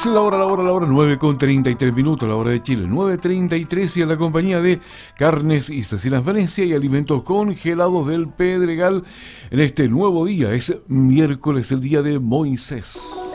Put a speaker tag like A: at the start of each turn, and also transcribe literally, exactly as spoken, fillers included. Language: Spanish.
A: Es la hora, la hora, la hora, nueve con treinta y tres minutos, la hora de Chile, nueve treinta y tres, y en la compañía de Carnes y Cecinas Venecia y Alimentos Congelados del Pedregal en este nuevo día. Es miércoles, el día de Moisés.